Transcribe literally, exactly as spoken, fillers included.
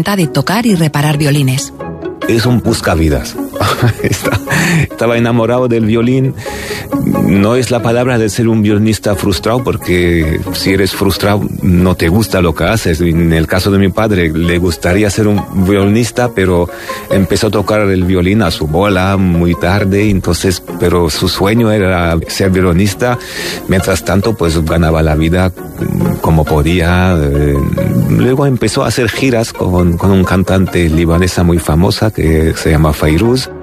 encanta de tocar y reparar violines. Es un buscavidas. Estaba enamorado del violín. No es la palabra de ser un violinista frustrado, porque si eres frustrado no te gusta lo que haces. En el caso de mi padre, le gustaría ser un violinista, pero empezó a tocar el violín a su bola muy tarde, entonces, pero su sueño era ser violinista. Mientras tanto, pues ganaba la vida como podía. Luego empezó a hacer giras con, con un cantante libanesa muy famosa que se llama Fairuz.